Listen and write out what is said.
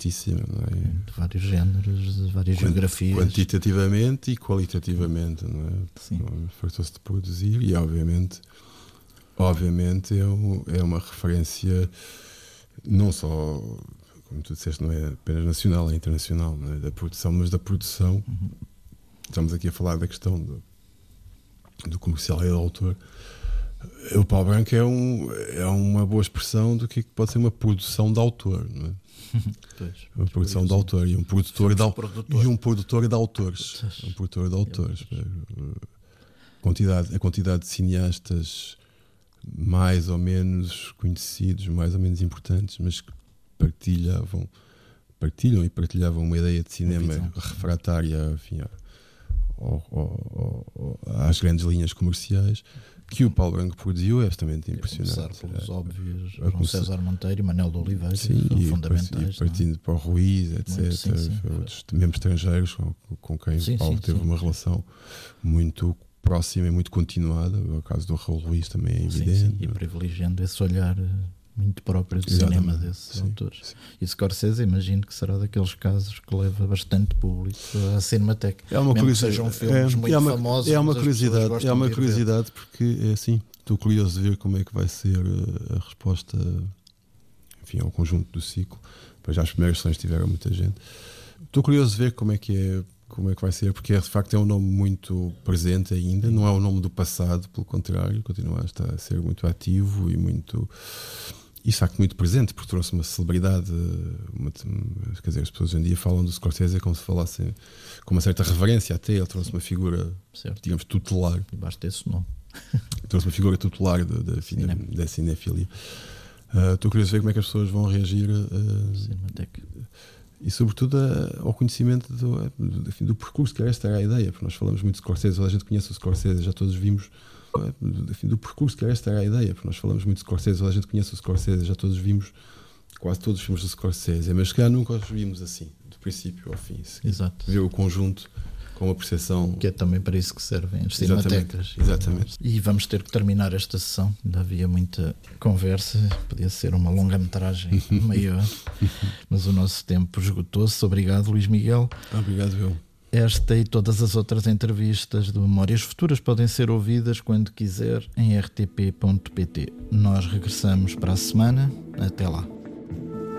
vastíssima, não é? De vários géneros, de várias geografias. Quantitativamente e qualitativamente, não é? Sim. Fartou-se de produzir e obviamente é uma referência não só, como tu disseste, não é apenas nacional, é internacional, não é? Da produção, mas da produção. Estamos aqui a falar da questão do comercial e do autor. O pau branco é uma boa expressão do que pode ser uma produção de autor, não é? Pois, Uma produção de autor e um produtor de autores. Um produtor de autores. A quantidade de cineastas mais ou menos conhecidos, mais ou menos importantes, mas que partilham e partilhavam uma ideia de cinema refratária, enfim, às grandes linhas comerciais, que o Paulo Branco produziu, é absolutamente impressionante. Começar pelos óbvios, João César Monteiro e Manuel de Oliveira, sim, fundamentais. E partindo para o Ruiz, etc. Outros, mesmo estrangeiros com quem o Paulo teve uma relação muito próxima e muito continuada. O caso do Raul Ruiz também é evidente. E privilegiando esse olhar muito próprio do cinema desses autores. Sim. E Scorsese, imagino que será daqueles casos que leva bastante público à Cinemateca. É uma curiosidade, sejam filmes muito famosos. É uma curiosidade porque é assim, estou curioso de ver como é que vai ser a resposta, enfim, ao conjunto do ciclo. Pois já as primeiras sessões tiveram muita gente. Estou curioso de ver como é que vai ser, porque de facto é um nome muito presente ainda, não é um nome do passado, pelo contrário, continua a estar a ser muito ativo e muito... E de facto muito presente, porque trouxe uma celebridade, quer dizer, as pessoas hoje em dia falam do Scorsese como se falassem com uma certa reverência até, ele trouxe uma figura, digamos, tutelar. E basta esse nome. Trouxe uma figura tutelar da cinefilia. Estou curioso de ver como é que as pessoas vão reagir Cinemateca. E sobretudo ao conhecimento do percurso, que esta era a ideia, porque nós falamos muito de Scorsese, toda a gente conhece o Scorsese, já todos vimos do percurso, que esta era a ideia, porque nós falamos muito de Scorsese, toda a gente conhece o Scorsese, já todos vimos quase todos os filmes do Scorsese, mas se calhar nunca os vimos assim, do princípio ao fim. Exato. Ver o conjunto com a percepção. Que é também para isso que servem as cinematecas. Exatamente. E vamos ter que terminar esta sessão. Ainda havia muita conversa, podia ser uma longa-metragem maior, mas o nosso tempo esgotou-se. Obrigado, Luís Miguel. Obrigado, eu. Esta e todas as outras entrevistas do Memórias Futuras podem ser ouvidas quando quiser em rtp.pt. Nós regressamos para a semana. Até lá.